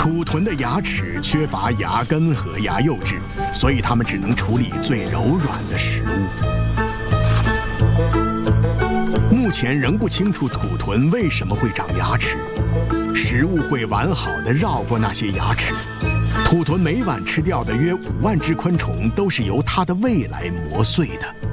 土豚的牙齿缺乏牙根和牙釉质，所以它们只能处理最柔软的食物。目前仍不清楚土豚为什么会长牙齿，食物会完好地绕过那些牙齿。土豚每晚吃掉的约5万只昆虫都是由它的胃来磨碎的。